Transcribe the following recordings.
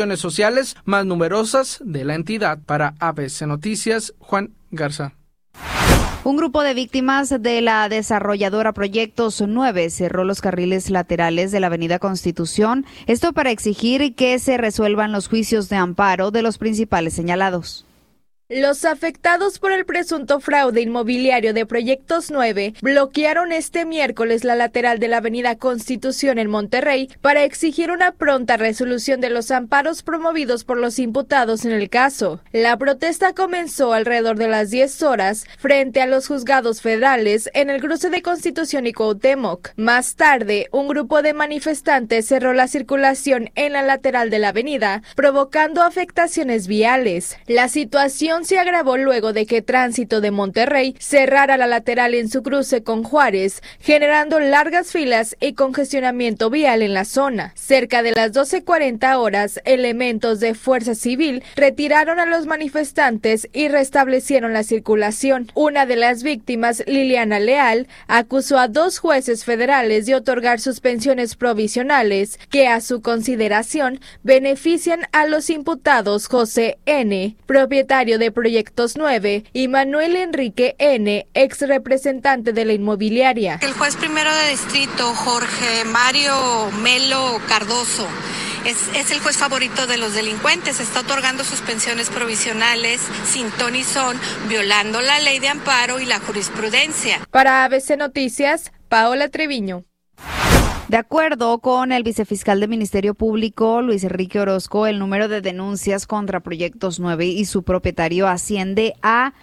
sociales más numerosas de la entidad. Para ABC Noticias, Juan Garza. Un grupo de víctimas de la desarrolladora Proyectos 9 cerró los carriles laterales de la Avenida Constitución, esto para exigir que se resuelvan los juicios de amparo de los principales señalados. Los afectados por el presunto fraude inmobiliario de Proyectos 9 bloquearon este miércoles la lateral de la Avenida Constitución en Monterrey para exigir una pronta resolución de los amparos promovidos por los imputados en el caso. La protesta comenzó alrededor de las 10 horas frente a los juzgados federales en el cruce de Constitución y Cuauhtémoc. Más tarde, un grupo de manifestantes cerró la circulación en la lateral de la avenida, provocando afectaciones viales. La situación se agravó luego de que Tránsito de Monterrey cerrara la lateral en su cruce con Juárez, generando largas filas y congestionamiento vial en la zona. Cerca de las 12:40 horas, elementos de Fuerza Civil retiraron a los manifestantes y restablecieron la circulación. Una de las víctimas, Liliana Leal, acusó a 2 jueces federales de otorgar suspensiones provisionales que, a su consideración, benefician a los imputados José N., propietario de Proyectos 9, y Manuel Enrique N., ex representante de la inmobiliaria. El juez primero de distrito, Jorge Mario Melo Cardoso, es el juez favorito de los delincuentes. Está otorgando suspensiones provisionales sin ton y son, violando la ley de amparo y la jurisprudencia. Para ABC Noticias, Paola Treviño. De acuerdo con el vicefiscal del Ministerio Público, Luis Enrique Orozco, el número de denuncias contra Proyectos 9 y su propietario asciende a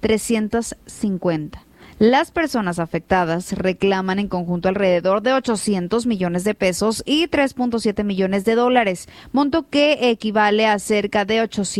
350. Las personas afectadas reclaman en conjunto alrededor de 800 millones de pesos y 3.7 millones de dólares, monto que equivale a cerca de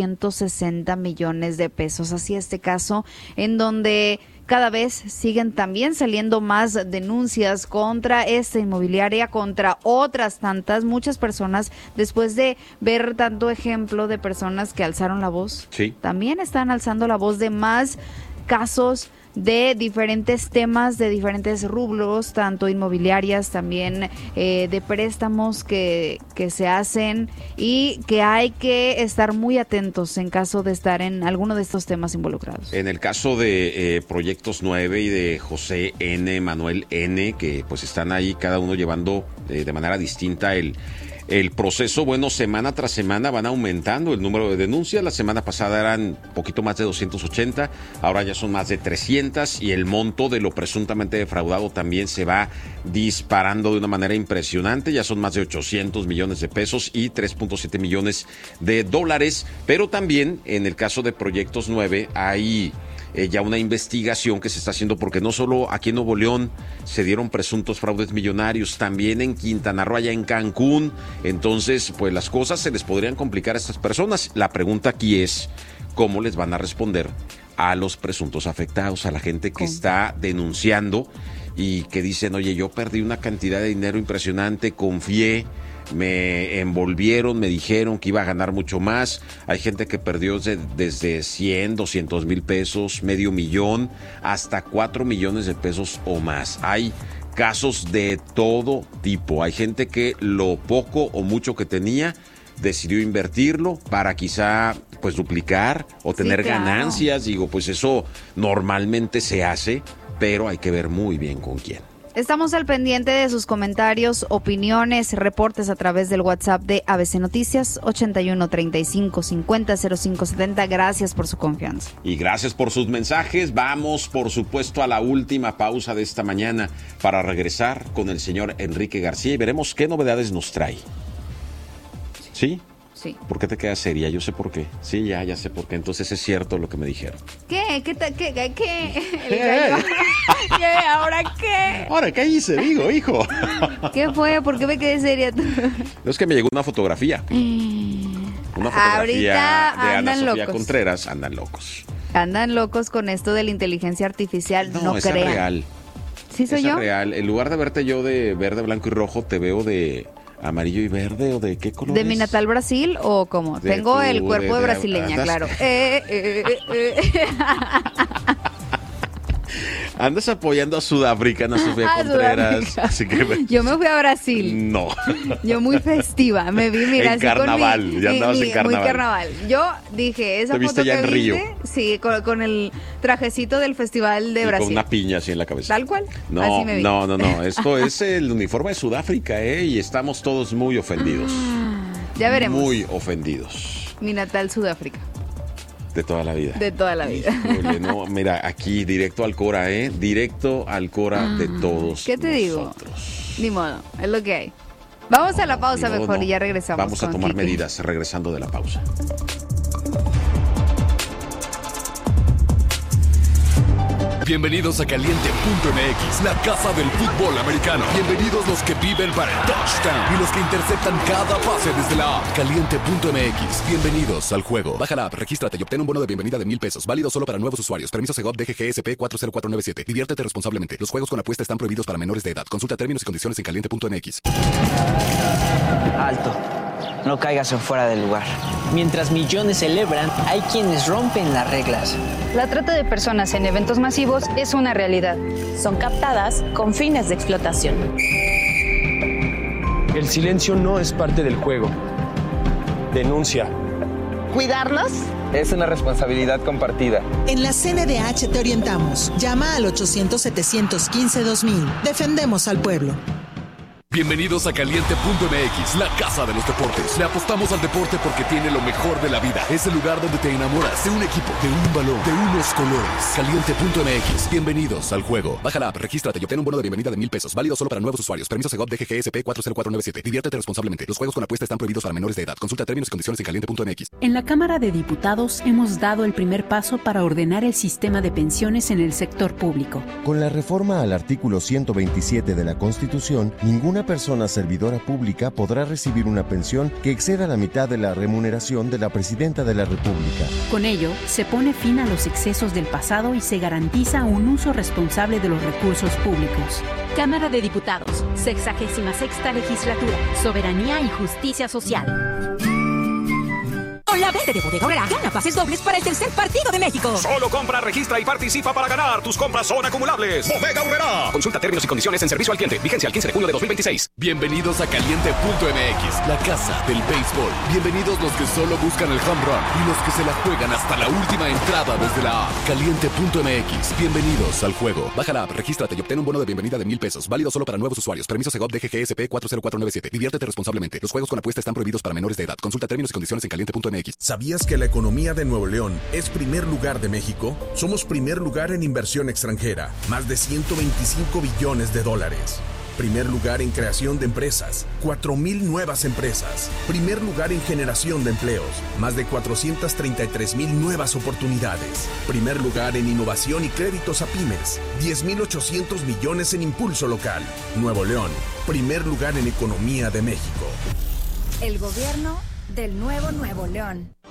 860 millones de pesos. Así este caso en donde cada vez siguen también saliendo más denuncias contra esta inmobiliaria, contra otras tantas. Muchas personas, después de ver tanto ejemplo de personas que alzaron la voz, también están alzando la voz de más casos de diferentes temas, de diferentes rubros, tanto inmobiliarias, también de préstamos que se hacen, y que hay que estar muy atentos en caso de estar en alguno de estos temas involucrados. En el caso de Proyectos 9 y de José N., Manuel N., que pues están ahí cada uno llevando de manera distinta el proceso, bueno, semana tras semana van aumentando el número de denuncias. La semana pasada eran poquito más de 280, ahora ya son más de 300, y el monto de lo presuntamente defraudado también se va disparando de una manera impresionante. Ya son más de 800 millones de pesos y 3.7 millones de dólares. Pero también en el caso de Proyectos 9 hay ya una investigación que se está haciendo, porque no solo aquí en Nuevo León se dieron presuntos fraudes millonarios, también en Quintana Roo, allá en Cancún. Entonces, pues las cosas se les podrían complicar a estas personas. La pregunta aquí es, ¿cómo les van a responder a los presuntos afectados, a la gente que está denunciando y que dicen, oye, yo perdí una cantidad de dinero impresionante, confié, me envolvieron, me dijeron que iba a ganar mucho más? Hay gente que perdió desde 100, 200 mil pesos, medio millón, hasta 4 millones de pesos o más. Hay casos de todo tipo. Hay gente que lo poco o mucho que tenía decidió invertirlo para quizá pues duplicar o tener ganancias. Digo, pues eso normalmente se hace, pero hay que ver muy bien con quién. Estamos al pendiente de sus comentarios, opiniones, reportes a través del WhatsApp de ABC Noticias, 81 35 50 05 70. Gracias por su confianza. Y gracias por sus mensajes. Vamos, por supuesto, a la última pausa de esta mañana para regresar con el señor Enrique García y veremos qué novedades nos trae. ¿Sí? Sí. ¿Por qué te quedas seria? Yo sé por qué. Sí, ya sé por qué. Entonces es cierto lo que me dijeron. ¿Qué? ¿Ahora qué? ¿Ahora qué hice? Digo, hijo. ¿Qué fue? ¿Por qué me quedé seria? Es que me llegó una fotografía. Una fotografía de Ana Sofía Contreras. Andan locos. Andan locos con esto de la inteligencia artificial. No esa crean. Es real. ¿Sí soy esa yo? Es real. En lugar de verte yo de verde, blanco y rojo, te veo de amarillo y verde, ¿o de qué color? ¿De mi natal Brasil o cómo? Tengo el cuerpo de brasileña, claro. Andas apoyando a Sudáfrica, Ana Sofía Contreras. Así que... Yo me fui a Brasil. No. Yo muy festiva. Me vi, mira, en carnaval. Ya andabas en carnaval. Muy carnaval. Yo dije, esa foto ya que en Río. viste, sí, con el trajecito del Festival de Brasil. Con una piña así en la cabeza. Tal cual. No, así me vi. no. Esto es el uniforme de Sudáfrica, y estamos todos muy ofendidos. Ya veremos. Muy ofendidos. Mi natal Sudáfrica. De toda la vida. De toda la vida. Híjole, no, mira, aquí directo al Cora, directo al Cora de todos. ¿Qué te nosotros. digo? Ni modo, es lo que hay. Vamos a la pausa mejor y ya regresamos. Vamos a tomar medidas regresando de la pausa. Bienvenidos a Caliente.mx, la casa del fútbol americano. Bienvenidos los que viven para el touchdown y los que interceptan cada pase desde la app. Caliente.mx, bienvenidos al juego. Baja la app, regístrate y obtén un bono de bienvenida de $1,000. Válido solo para nuevos usuarios. Permiso Segov DGGSP 40497. Diviértete responsablemente. Los juegos con apuesta están prohibidos para menores de edad. Consulta términos y condiciones en Caliente.mx. Alto. No caigas en fuera del lugar. Mientras millones celebran, hay quienes rompen las reglas. La trata de personas en eventos masivos es una realidad. Son captadas con fines de explotación. El silencio no es parte del juego. Denuncia. ¿Cuidarnos? Es una responsabilidad compartida. En la CNDH te orientamos. Llama al 800-715-2000. Defendemos al pueblo. Bienvenidos a Caliente.mx, la casa de los deportes. Le apostamos al deporte porque tiene lo mejor de la vida. Es el lugar donde te enamoras de un equipo, de un balón, de unos colores. Caliente.mx, bienvenidos al juego. Baja la app, regístrate y obtén un bono de bienvenida de $1,000. Válido solo para nuevos usuarios. Permiso Segov DGGSP 40497. Diviértete responsablemente. Los juegos con apuesta están prohibidos para menores de edad. Consulta términos y condiciones en Caliente.mx. En la Cámara de Diputados hemos dado el primer paso para ordenar el sistema de pensiones en el sector público. Con la reforma al artículo 127 de la Constitución, ninguna persona servidora pública podrá recibir una pensión que exceda la mitad de la remuneración de la Presidenta de la República. Con ello, se pone fin a los excesos del pasado y se garantiza un uso responsable de los recursos públicos. Cámara de Diputados, 66ª Legislatura, Soberanía y Justicia Social. Con la venta de Bodega Aurrerá, gana pases dobles para el tercer partido de México. Solo compra, registra y participa para ganar. Tus compras son acumulables. Bodega Aurrerá. Consulta términos y condiciones en servicio al cliente. Vigencia al 15 de junio de 2026. Bienvenidos a Caliente.mx, la casa del béisbol. Bienvenidos los que solo buscan el home run y los que se la juegan hasta la última entrada desde la app. Caliente.mx, bienvenidos al juego. Baja la app, regístrate y obtén un bono de bienvenida de $1,000. Válido solo para nuevos usuarios. Permiso Segov DGGSP 40497. Diviértete responsablemente. Los juegos con apuesta están prohibidos para menores de edad. Consulta términos y condiciones en Caliente.mx. ¿Sabías que la economía de Nuevo León es primer lugar de México? Somos primer lugar en inversión extranjera, más de $125 billones. Primer lugar en creación de empresas, 4,000 nuevas empresas. Primer lugar en generación de empleos, más de 433,000 nuevas oportunidades. Primer lugar en innovación y créditos a pymes, 10,800 millones en impulso local. Nuevo León, primer lugar en economía de México. El gobierno del nuevo Nuevo León.